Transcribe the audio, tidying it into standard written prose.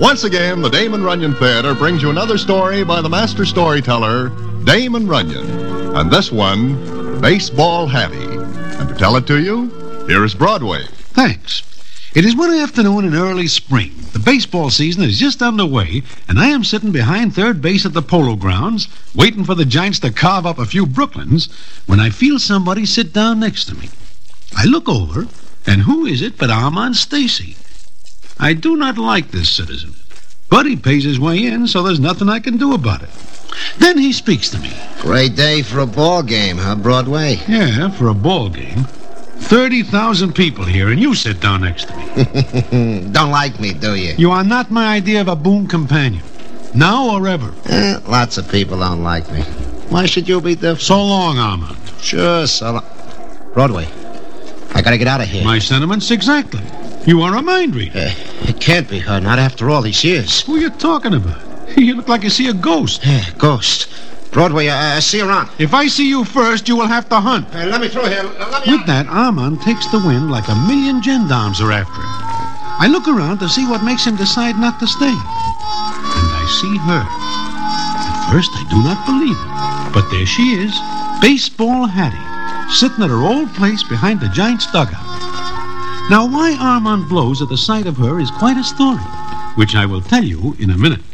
Once again, the Damon Runyon Theater brings you another story by the master storyteller, Damon Runyon. And this one, Baseball Hattie. And to tell it to you, here is Broadway. Thanks. It is one afternoon in early spring. The baseball season is just underway, and I am sitting behind third base at the Polo Grounds, waiting for the Giants to carve up a few Brooklyns, when I feel somebody sit down next to me. I look over, and who is it but Armand Stacy? I do not like this citizen, but he pays his way in, so there's nothing I can do about it. Then he speaks to me. Great day for a ball game, huh, Broadway? Yeah, for a ball game. 30,000 people here, and you sit down next to me. Don't like me, do you? You are not my idea of a boon companion. Now or ever. Lots of people don't like me. Why should you be different? So long, Armand. Sure, so long. Broadway, I gotta get out of here. My sentiments exactly. You are a mind reader. It can't be her, not after all these years. Who are you talking about? You look like you see a ghost. Ghost. Broadway, see you around. If I see you first, you will have to hunt. Let me through here. With that, Armand takes the wind like a million gendarmes are after him. I look around to see what makes him decide not to stay. And I see her. At first, I do not believe it. But there she is, Baseball Hattie, sitting at her old place behind the Giants' dugout. Now, why Armand blows at the sight of her is quite a story, which I will tell you in a minute.